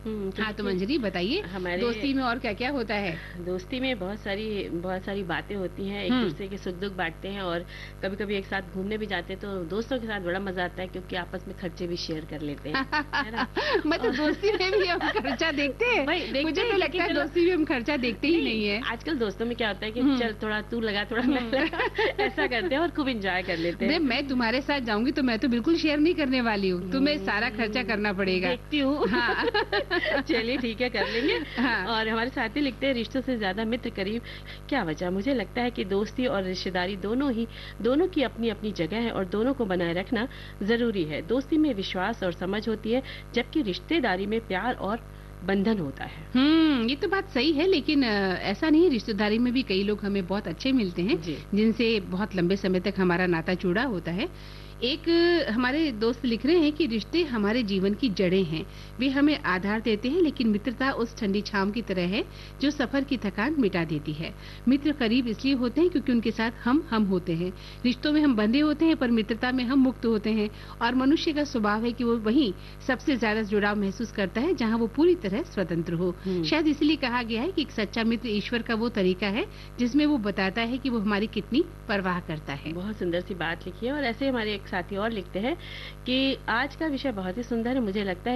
हाँ, तो मंजरी बताइए, हमारे दोस्ती में और क्या-क्या होता है? दोस्ती में बहुत सारी बातें होती हैं, एक हुँ। दूसरे के सुख दुख बांटते हैं और कभी-कभी एक साथ घूमने भी जाते हैं, तो दोस्तों के साथ बड़ा मजा आता है क्योंकि आपस में खर्चे भी शेयर कर लेते हैं, है ना? मतलब और दोस्ती में भी हम खर्चा देखते हैं? भाई देखते मुझे हैं तो लगता लेकिन है चलो दोस्ती में हम खर्चा देखते ही नहीं, नहीं है। आजकल दोस्तों में क्या होता है कि हुँ। चल थोड़ा तू लगा, थोड़ा मैं हुँ। लगा, ऐसा करते हैं और खूब एन्जॉय कर लेते अरे, हैं। मैं तुम्हारे साथ जाऊँगी तो मैं तो बिल्कुल शेयर नहीं करने वाली हूँ, तुम्हें सारा खर्चा करना पड़ेगा। देखती हूँ। हाँ। चलिए ठीक है, कर लेंगे। हाँ। और हमारे साथी लिखते हैं, रिश्तों से ज़्यादा मित्र करीब, क्या वजह? मुझे लगता है कि दोस्ती और रिश्तेदारी दोनों की अपनी-अपनी जगह है और दोनों को बनाए रखना ज़रूरी है। दोस्ती में विश्वास और समझ होती है, जबकि रिश्तेदारी में प्यार और बंधन होता है। ये तो बात सही है, लेकिन ऐसा नहीं है, रिश्तेदारी में भी कई लोग हमें बहुत अच्छे मिलते हैं, जी। जिनसे बहुत लंबे समय तक हमारा नाता जुड़ा होता है। एक हमारे दोस्त लिख रहे हैं कि रिश्ते हमारे जीवन की जड़ें हैं, वे हमें आधार देते हैं, लेकिन मित्रता उस ठंडी छांव की तरह है जो सफर की थकान मिटा देती है। मित्र करीब इसलिए होते हैं क्योंकि उनके साथ हम होते हैं। रिश्तों में हम बंधे होते हैं, पर मित्रता में हम मुक्त होते हैं। और मनुष्य का स्वभाव है कि वो वहीं सबसे ज्यादा जुड़ाव महसूस करता है जहाँ वो पूरी तरह स्वतंत्र हो। हुँ। शायद इसलिए कहा गया है कि एक सच्चा मित्र ईश्वर का वो तरीका है जिसमें वो बताता है कि वो हमारी कितनी परवाह करता है। बहुत सुंदर सी बात लिखी है और ऐसे हमारे एक साथी और लिखते हैं कि आज का विषय बहुत ही सुंदर है। मुझे लगता है